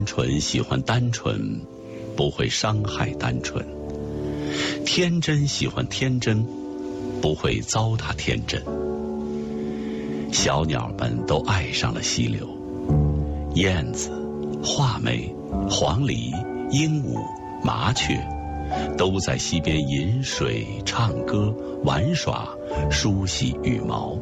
纯喜欢单纯，不会伤害单纯；天真喜欢天真，不会糟蹋天真。小鸟们都爱上了溪流，燕子、画眉、黄鹂、鹦鹉、麻雀，都在溪边饮水、唱歌、玩耍，梳洗羽毛。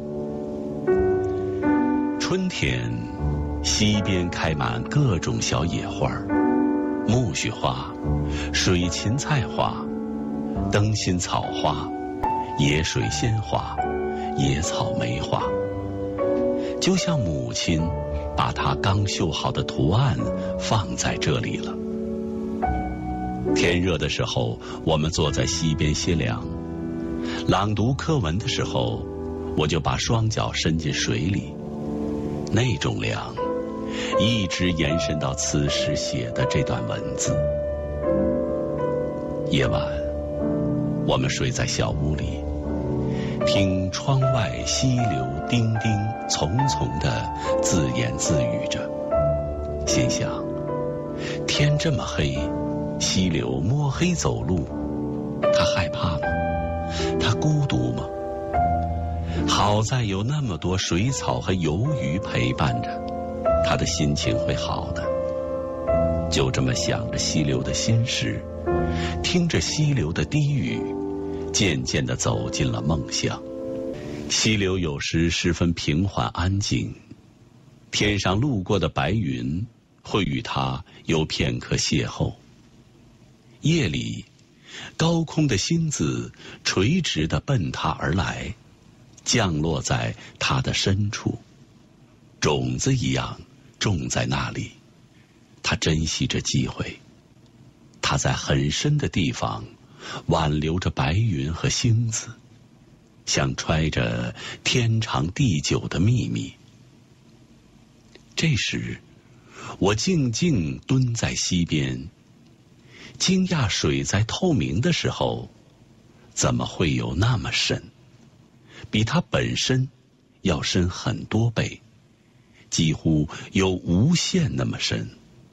春天，溪边开满各种小野花，苜蓿花、水芹菜花、灯心草花、野水仙花、野草莓花，就像母亲把她刚绣好的图案放在这里了。天热的时候，我们坐在溪边歇凉；朗读课文的时候，我就把双脚伸进水里，那种凉一直延伸到此时写的这段文字。夜晚，我们睡在小屋里，听窗外溪流叮叮丛丛地自言自语着，心想：天这么黑，溪流摸黑走路，他害怕吗？他孤独吗？好在有那么多水草和游鱼陪伴着，他的心情会好的。就这么想着溪流的心事，听着溪流的低语，渐渐地走进了梦乡。溪流有时十分平缓安静，天上路过的白云会与它有片刻邂逅。夜里，高空的星子垂直地奔它而来，降落在它的深处，种子一样种在那里。它珍惜着机会，它在很深的地方挽留着白云和星子，像揣着天长地久的秘密。这时，我静静蹲在溪边，惊讶水在透明的时候，怎么会有那么深？比它本身要深很多倍，几乎有无限那么深。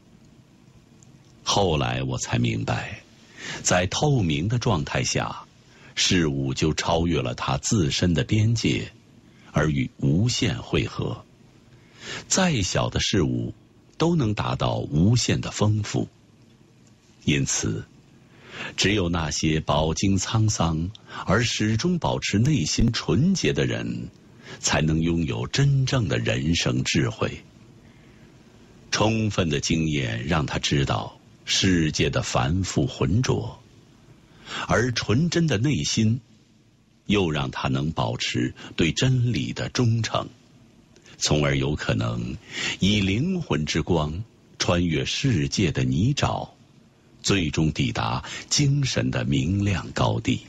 后来我才明白，在透明的状态下，事物就超越了它自身的边界，而与无限汇合。再小的事物都能达到无限的丰富。因此，只有那些饱经沧桑而始终保持内心纯洁的人，才能拥有真正的人生智慧。充分的经验让他知道世界的繁复浑浊，而纯真的内心又让他能保持对真理的忠诚，从而有可能以灵魂之光穿越世界的泥沼，最终抵达精神的明亮高地。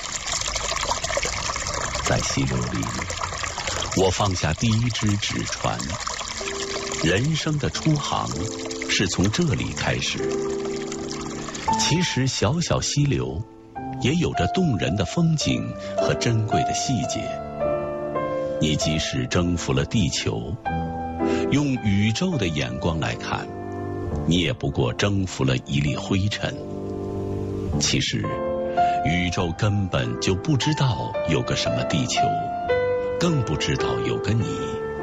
在溪流里，我放下第一只纸船，人生的初航是从这里开始。其实小小溪流也有着动人的风景和珍贵的细节。你即使征服了地球，用宇宙的眼光来看，你也不过征服了一粒灰尘。其实宇宙根本就不知道有个什么地球，更不知道有个你。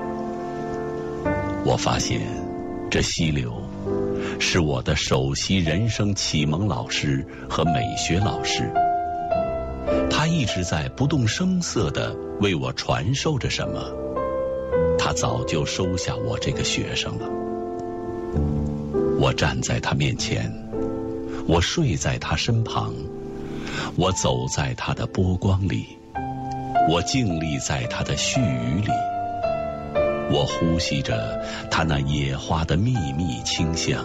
我发现这溪流是我的首席人生启蒙老师和美学老师，他一直在不动声色地为我传授着什么。他早就收下我这个学生了。我站在他面前，我睡在他身旁，我走在他的波光里，我静立在他的絮语里，我呼吸着他那野花的秘密清香。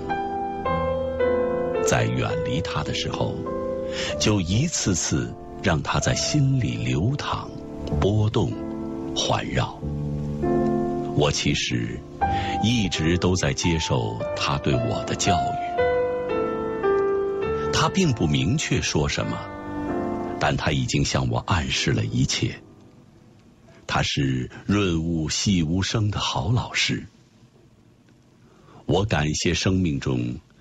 在远离他的时候，就一次次让他在心里流淌、波动、环绕。我其实一直都在接受他对我的教育。他并不明确说什么，但他已经向我暗示了一切。他是润物细无声的好老师。 我感谢生命中